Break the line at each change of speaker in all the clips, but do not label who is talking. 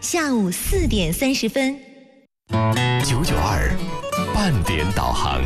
下午4点30分。
992半点导航。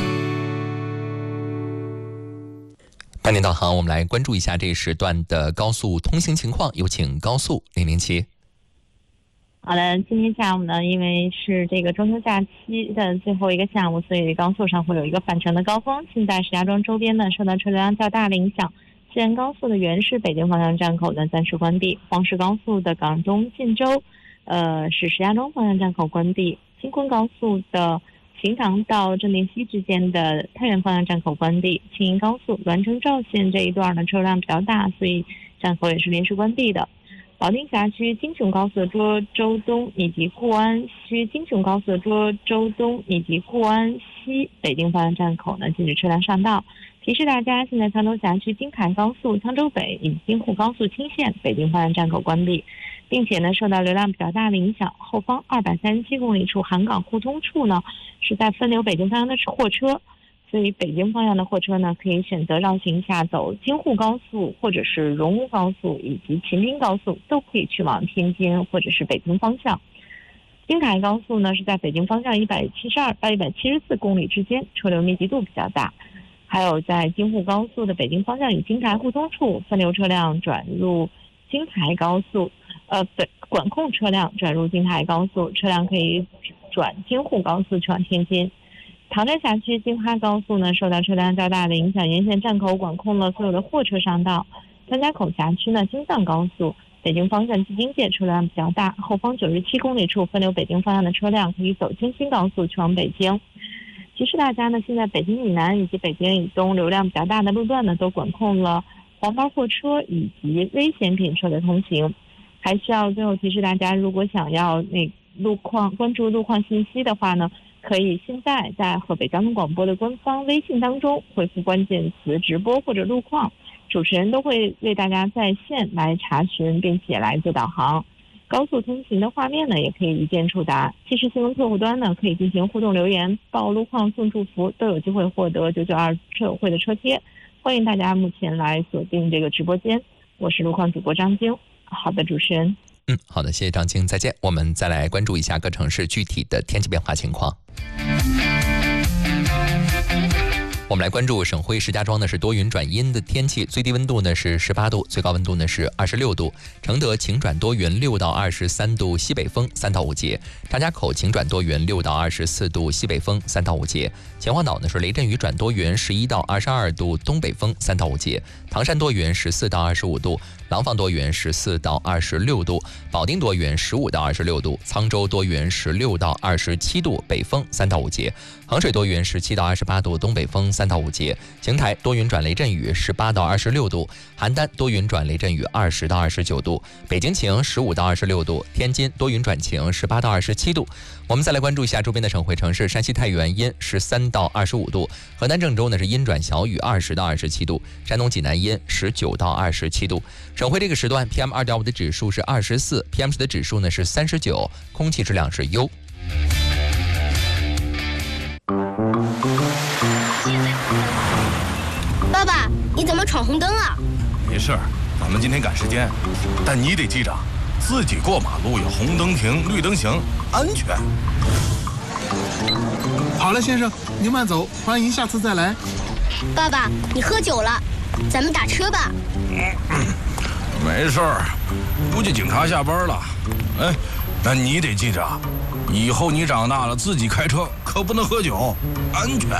半点导航，我们来关注一下这一时段的高速通行情况，有请高速007。
好的，今天下午呢，因为是这个中秋假期的最后一个下午，所以高速上会有一个返程的高峰。现在石家庄周边呢受到车流量较大的影响，西安高速的原市北京方向站口呢暂时关闭，黄石高速的港东晋州是石家庄方向站口关闭，京昆高速的秦塘到镇定西之间的太原方向站口关闭，青银高速栾城赵县这一段呢车流量比较大，所以站口也是临时关闭的。保定辖区京雄高速的涿州东以及固安区京雄高速的涿州东以及固安西北京方向站口呢禁止车辆上道。提示大家，现在沧州辖区京凯高速沧州北以及京沪高速青线北京方向站口关闭，并且呢受到流量比较大的影响，后方237公里处韩港互通处呢是在分流北京方向的货车，所以北京方向的货车呢可以选择绕行下走京沪高速或者是荣乌高速以及秦滨高速，都可以去往天津或者是北京方向。京凯高速呢是在北京方向172到174公里之间，车流密集度比较大。还有在京沪高速的北京方向与京台互通处，分流车辆转入京台高速，管控车辆转入京台高速，车辆可以转京沪高速去往天津。唐山辖区京哈高速呢受到车辆较大的影响，沿线站口管控了所有的货车上道。张家口辖区呢京藏高速北京方向至京界车辆比较大，后方97公里处分流北京方向的车辆可以走京新高速去往北京。提示大家呢，现在北京以南以及北京以东流量比较大的路段呢都管控了黄包货车以及危险品车的通行。还需要最后提示大家，如果想要关注路况信息的话呢，可以现在在河北交通广播的官方微信当中回复关键词直播或者路况，主持人都会为大家在线来查询并且来做导航。高速通行的画面呢也可以一键触达，即时新闻客户端呢可以进行互动留言、报路况、送祝福，都有机会获得992车友会的车贴。欢迎大家目前来锁定这个直播间，我是路况主播张晶。好的，主持人。
好的，谢谢张晶，再见。我们再来关注一下各城市具体的天气变化情况。我们来关注省会石家庄呢是多云转阴的天气，最低温度呢是18度，最高温度呢是26度。承德晴转多云6到23度，西北风3到5节。张家口晴转多云6到24度，西北风3到5节。秦皇岛呢是雷阵雨转多云11到22度，东北风3到5节。唐山多云14到25度，廊坊多云14到26度，保定多云15到26度，沧州多云16到27度，北风3到5节。衡水多云17到28度，东北风3到5节。邢台多云转雷阵雨18到26度，邯郸多云转雷阵雨20到29度，北京晴15到26度，天津多云转晴18到27度。我们再来关注一下周边的省会城市，山西太原阴13到25度，河南郑州呢是阴转小雨20到27度，山东济南阴19到27度。省会这个时段 PM2.5 的指数是24， PM10 的指数呢是39，空气质量是优。
爸爸，你怎么闯红灯啊？
没事儿，咱们今天赶时间，但你得记着，自己过马路要红灯停，绿灯行，安全。
好了，先生，您慢走，欢迎下次再来。
爸爸，你喝酒了，咱们打车吧。
没事儿，估计警察下班了。哎，但你得记着，以后你长大了自己开车可不能喝酒，安全。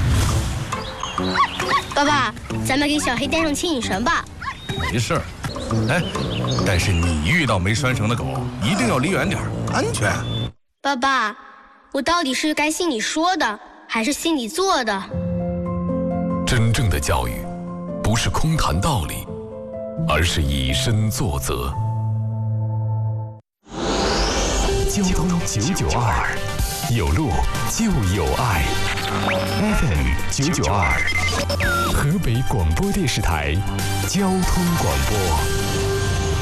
爸爸，咱们给小黑带上牵引绳吧。
没事儿，哎，但是你遇到没拴绳的狗，一定要离远点，安全。
爸爸，我到底是该信你说的，还是信你做的？
真正的教育，不是空谈道理，而是以身作则。交通992，有路就有爱。FM 992，河北广播电视台交通广播。